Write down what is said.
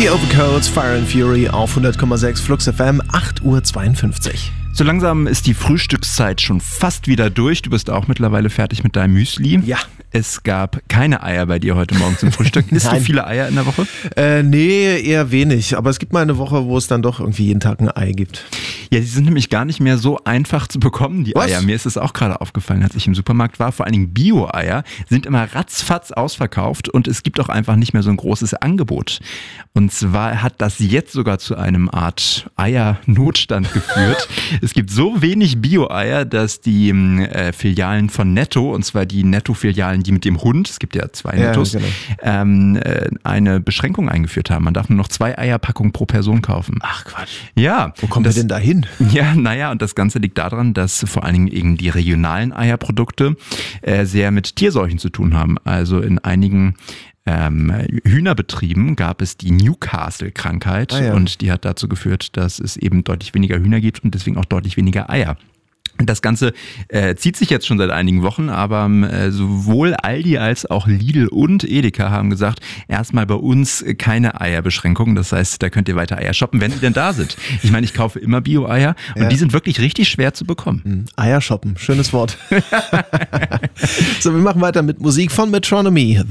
Die Overcoats, Fire and Fury auf 100,6 Flux FM, 8:52 Uhr. So langsam ist die Frühstückszeit schon fast wieder durch. Du bist auch mittlerweile fertig mit deinem Müsli. Ja. Es gab keine Eier bei dir heute Morgen zum Frühstück. Isst du viele Eier in der Woche? Nee, eher wenig. Aber es gibt mal eine Woche, wo es dann doch irgendwie jeden Tag ein Ei gibt. Ja, die sind nämlich gar nicht mehr so einfach zu bekommen, die Eier. Mir ist es auch gerade aufgefallen, als ich im Supermarkt war. Vor allen Dingen Bio-Eier sind immer ratzfatz ausverkauft und es gibt auch einfach nicht mehr so ein großes Angebot. Und zwar hat das jetzt sogar zu einem Art Eiernotstand geführt. Es gibt so wenig Bio-Eier, dass die Filialen von Netto, und zwar die Netto-Filialen, die mit dem Hund, es gibt ja 2 Nettos, genau, eine Beschränkung eingeführt haben. Man darf nur noch 2 Eierpackungen pro Person kaufen. Ach Quatsch. Ja. Wo kommen wir denn da hin? Ja, naja, und das Ganze liegt daran, dass vor allen Dingen eben die regionalen Eierprodukte sehr mit Tierseuchen zu tun haben. Also in einigen Hühnerbetrieben gab es die Newcastle-Krankheit und die hat dazu geführt, dass es eben deutlich weniger Hühner gibt und deswegen auch deutlich weniger Eier. Das Ganze zieht sich jetzt schon seit einigen Wochen, aber sowohl Aldi als auch Lidl und Edeka haben gesagt, erstmal bei uns keine Eierbeschränkung. Das heißt, da könnt ihr weiter Eier shoppen, wenn die denn da sind. Ich meine, ich kaufe immer Bio-Eier und die sind wirklich richtig schwer zu bekommen. Eier shoppen, schönes Wort. So, wir machen weiter mit Musik von Metronomy.